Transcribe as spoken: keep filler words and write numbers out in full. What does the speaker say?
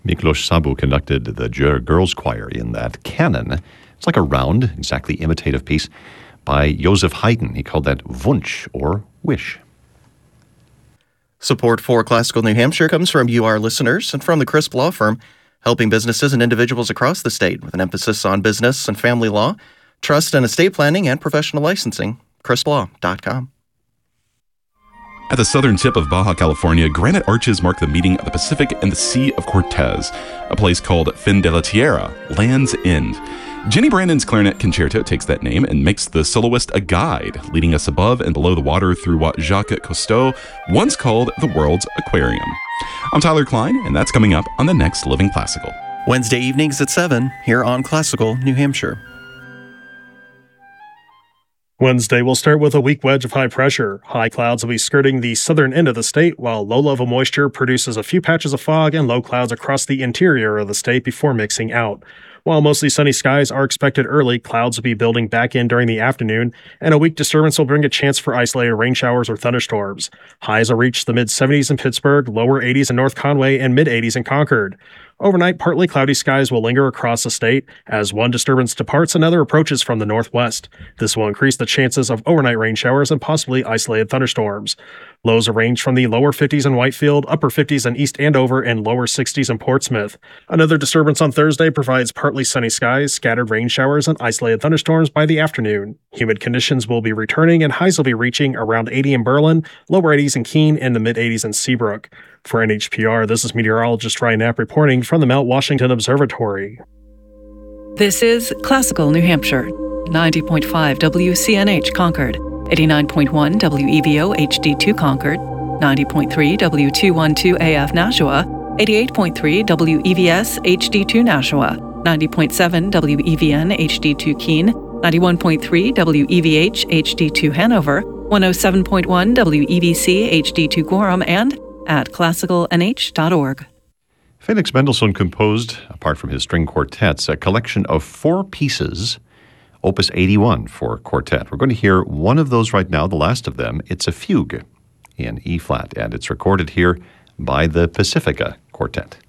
Miklos Sabu conducted the girls' choir in that canon. It's like a round, exactly imitative piece by Joseph Haydn. He called that Wunsch, or wish. Support for Classical New Hampshire comes from you, our listeners, and from the Crisp Law Firm, helping businesses and individuals across the state with an emphasis on business and family law, trust and estate planning, and professional licensing. crisp law dot com. At the southern tip of Baja California, granite arches mark the meeting of the Pacific and the Sea of Cortez, a place called Fin de la Tierra, Land's End. Jenny Brandon's clarinet concerto takes that name and makes the soloist a guide, leading us above and below the water through what Jacques Cousteau once called the world's aquarium. I'm Tyler Klein, and that's coming up on the next Living Classical. Wednesday evenings at seven here on Classical New Hampshire. Wednesday, we'll start with a weak wedge of high pressure. High clouds will be skirting the southern end of the state, while low-level moisture produces a few patches of fog and low clouds across the interior of the state before mixing out. While mostly sunny skies are expected early, clouds will be building back in during the afternoon, and a weak disturbance will bring a chance for isolated rain showers or thunderstorms. Highs will reach the mid-seventies in Pittsburgh, lower eighties in North Conway, and mid-eighties in Concord. Overnight, partly cloudy skies will linger across the state. As one disturbance departs, another approaches from the northwest. This will increase the chances of overnight rain showers and possibly isolated thunderstorms. Lows will range from the lower fifties in Whitefield, upper fifties in East Andover, and lower sixties in Portsmouth. Another disturbance on Thursday provides partly sunny skies, scattered rain showers, and isolated thunderstorms by the afternoon. Humid conditions will be returning, and highs will be reaching around eighty in Berlin, lower eighties in Keene, and the mid-eighties in Seabrook. For N H P R, this is meteorologist Ryan Knapp reporting from the Mount Washington Observatory. This is Classical New Hampshire, ninety point five W C N H Concord, eighty-nine point one W E V O H D two Concord, ninety point three W two twelve A F Nashua, eighty-eight point three W E V S H D two Nashua, ninety point seven W E V N H D two Keene, ninety-one point three W E V H H D two Hanover, one oh seven point one W E V C H D two Gorham, and at classical n h dot org. Felix Mendelssohn composed, apart from his string quartets, a collection of four pieces, Opus eighty-one for quartet. We're going to hear one of those right now, the last of them. It's a fugue in E-flat, and it's recorded here by the Pacifica Quartet.